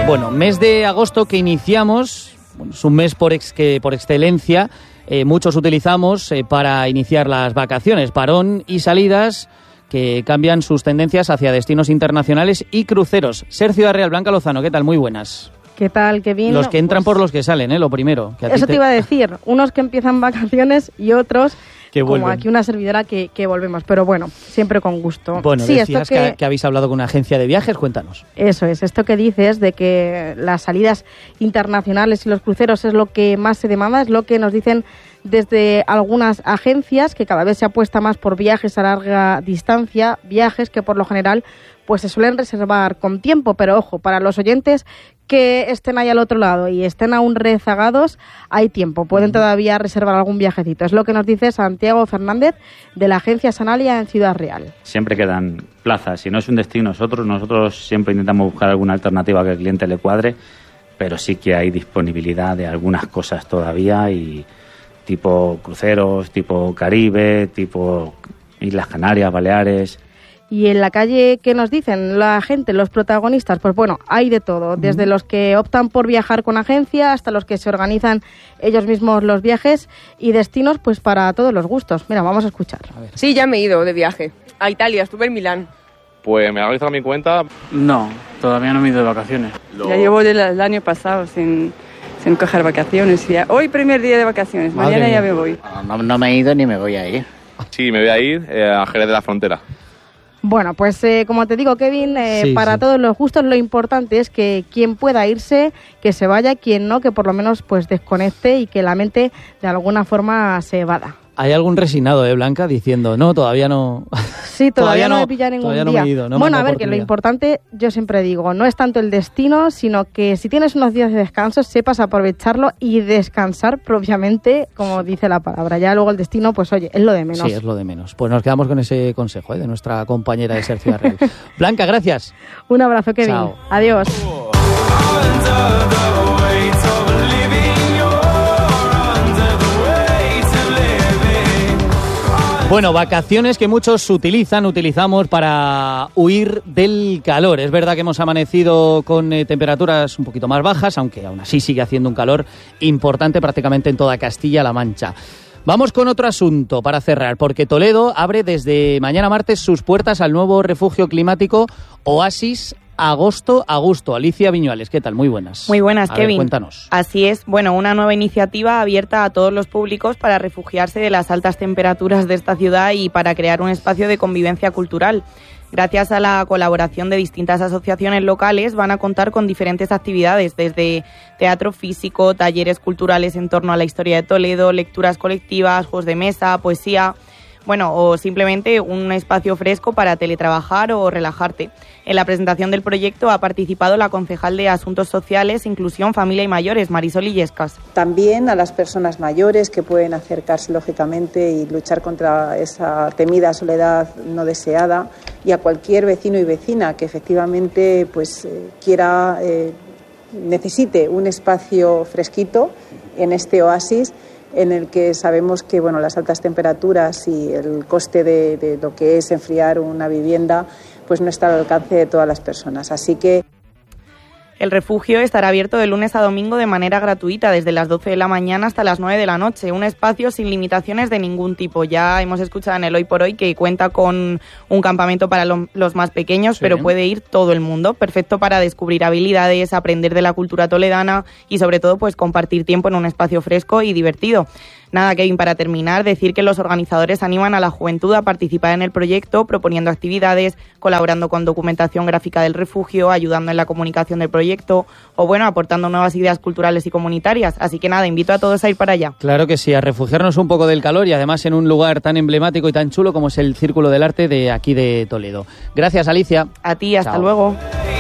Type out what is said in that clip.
Bueno, mes de agosto que iniciamos, bueno, es un mes por excelencia, muchos utilizamos para iniciar las vacaciones, parón y salidas que cambian sus tendencias hacia destinos internacionales y cruceros. Ser Ciudad Real, Blanca Lozano, ¿qué tal? Muy buenas. ¿Qué tal? Qué bien. Los que entran por los que salen, lo primero. Que eso te iba a decir, unos que empiezan vacaciones y otros que como vuelven. Aquí una servidora que volvemos, pero bueno, siempre con gusto. Bueno, sí, decías que habéis hablado con una agencia de viajes, cuéntanos. Eso es, esto que dices de que las salidas internacionales y los cruceros es lo que más se demanda, es lo que nos dicen desde algunas agencias, que cada vez se apuesta más por viajes a larga distancia, viajes que por lo general pues se suelen reservar con tiempo, pero ojo, para los oyentes que estén ahí al otro lado y estén aún rezagados, hay tiempo, pueden todavía reservar algún viajecito. Es lo que nos dice Santiago Fernández de la agencia Sanalia en Ciudad Real. Siempre quedan plazas, si no es un destino nosotros siempre intentamos buscar alguna alternativa que al cliente le cuadre, pero sí que hay disponibilidad de algunas cosas todavía, y tipo cruceros, tipo Caribe, tipo Islas Canarias, Baleares. Y en la calle, ¿qué nos dicen la gente, los protagonistas? Pues bueno, hay de todo, desde los que optan por viajar con agencia hasta los que se organizan ellos mismos los viajes y destinos, pues para todos los gustos. Mira, vamos a escuchar. Sí, ya me he ido de viaje a Italia, estuve en Milán. Pues me he organizado mi cuenta. No, todavía no me he ido de vacaciones. Ya llevo desde el año pasado sin coger vacaciones. Hoy primer día de vacaciones, mañana ya me voy. No me he ido ni me voy a ir. Sí, me voy a ir a Jerez de la Frontera. Bueno, pues como te digo, Kevin, para todos los gustos lo importante es que quien pueda irse, que se vaya, quien no, que por lo menos pues desconecte y que la mente de alguna forma se evada. Hay algún resignado, Blanca, diciendo, no, todavía no... Sí, todavía no me pilla ningún día. No me he ido, bueno, a ver, que lo importante, yo siempre digo, no es tanto el destino, sino que si tienes unos días de descanso, sepas aprovecharlo y descansar propiamente, como dice la palabra. Ya luego el destino, pues oye, es lo de menos. Sí, es lo de menos. Pues nos quedamos con ese consejo de nuestra compañera de Ser Ciudad Real. Blanca, gracias. Un abrazo, Kevin. Chao. Adiós. Bueno, vacaciones que muchos utilizamos para huir del calor. Es verdad que hemos amanecido con temperaturas un poquito más bajas, aunque aún así sigue haciendo un calor importante prácticamente en toda Castilla-La Mancha. Vamos con otro asunto para cerrar, porque Toledo abre desde mañana martes sus puertas al nuevo refugio climático Oasis Agosto a Gusto. Alicia Viñuales, ¿qué tal? Muy buenas. Muy buenas, Kevin. Ver, cuéntanos. Así es, bueno, una nueva iniciativa abierta a todos los públicos para refugiarse de las altas temperaturas de esta ciudad y para crear un espacio de convivencia cultural. Gracias a la colaboración de distintas asociaciones locales van a contar con diferentes actividades, desde teatro físico, talleres culturales en torno a la historia de Toledo, lecturas colectivas, juegos de mesa, poesía, bueno, o simplemente un espacio fresco para teletrabajar o relajarte. En la presentación del proyecto ha participado la concejal de Asuntos Sociales, Inclusión, Familia y Mayores, Marisol Illescas. También a las personas mayores que pueden acercarse lógicamente y luchar contra esa temida soledad no deseada, y a cualquier vecino y vecina que efectivamente pues necesite un espacio fresquito en este oasis, en el que sabemos que bueno, las altas temperaturas y el coste de lo que es enfriar una vivienda pues no está al alcance de todas las personas. Así que el refugio estará abierto de lunes a domingo de manera gratuita, desde las 12 de la mañana hasta las 9 de la noche. Un espacio sin limitaciones de ningún tipo. Ya hemos escuchado en el Hoy por Hoy que cuenta con un campamento para los más pequeños, sí, pero puede ir todo el mundo. Perfecto para descubrir habilidades, aprender de la cultura toledana y sobre todo pues compartir tiempo en un espacio fresco y divertido. Nada, Kevin, para terminar, decir que los organizadores animan a la juventud a participar en el proyecto, proponiendo actividades, colaborando con documentación gráfica del refugio, ayudando en la comunicación del proyecto o, bueno, aportando nuevas ideas culturales y comunitarias. Así que nada, invito a todos a ir para allá. Claro que sí, a refugiarnos un poco del calor y además en un lugar tan emblemático y tan chulo como es el Círculo del Arte de aquí de Toledo. Gracias, Alicia. A ti, hasta luego.